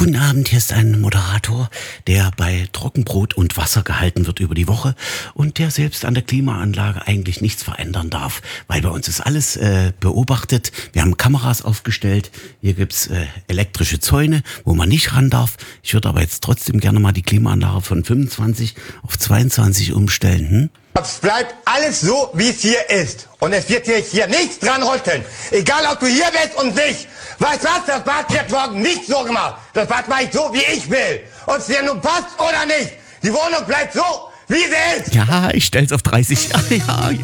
Guten Abend, hier ist ein Moderator, der bei Trockenbrot und Wasser gehalten wird über die Woche und der selbst an der Klimaanlage eigentlich nichts verändern darf, weil bei uns ist alles beobachtet. Wir haben Kameras aufgestellt, hier gibt's elektrische Zäune, wo man nicht ran darf. Ich würde aber jetzt trotzdem gerne mal die Klimaanlage von 25 auf 22 umstellen. Es bleibt alles so, wie es hier ist. Und es wird hier nichts dran rütteln. Egal, ob du hier bist und nicht. Weißt du was? Das Bad wird morgen nicht so gemacht. Das Bad mache ich so, wie ich will. Ob es dir nun passt oder nicht. Die Wohnung bleibt so, wie sie ist. Ja, ich stell's auf 30. Ja.